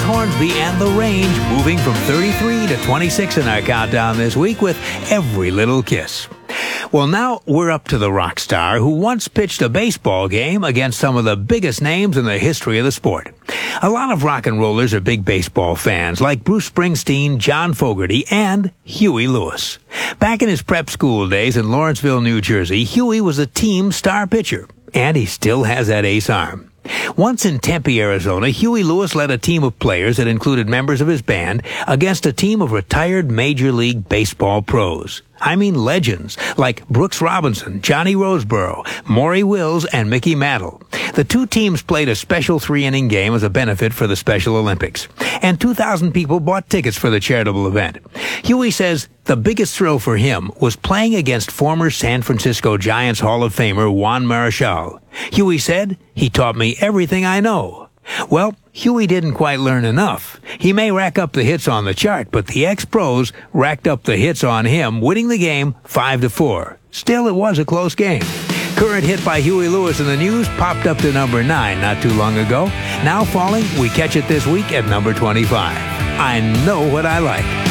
Hornsby and the Range moving from 33 to 26 in our countdown this week with Every Little Kiss. Well, now we're up to the rock star who once pitched a baseball game against some of the biggest names in the history of the sport. A lot of rock and rollers are big baseball fans, like Bruce Springsteen, John Fogerty, and Huey Lewis. Back in his prep school days in Lawrenceville, New Jersey, Huey was a team star pitcher, and he still has that ace arm. Once in Tempe, Arizona, Huey Lewis led a team of players that included members of his band against a team of retired Major League Baseball pros. I mean legends like Brooks Robinson, Johnny Roseboro, Maury Wills, and Mickey Mantle. The two teams played a special 3-inning game as a benefit for the Special Olympics, and 2,000 people bought tickets for the charitable event. Huey says the biggest thrill for him was playing against former San Francisco Giants Hall of Famer Juan Marichal. Huey said, "He taught me everything I know." Well, Huey didn't quite learn enough. He may rack up the hits on the chart, but the ex-pros racked up the hits on him, winning the game 5-4. Still, it was a close game. Current hit by Huey Lewis in the news popped up to number 9 not too long ago. Now falling, we catch it this week at number 25. I Know What I Like.